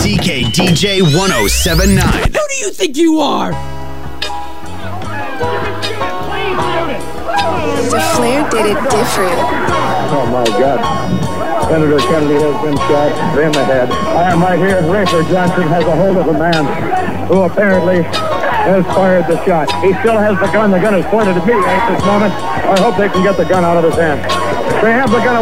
CKDJ 1079. Who do you think you are? The Flair did it different. Oh my God. Senator Kennedy has been shot in the head. I am right here. Rafer Johnson has a hold of a man who apparently has fired the shot. He still has the gun. The gun is pointed at me at this moment. I hope they can get the gun out of his hand. They have the gun.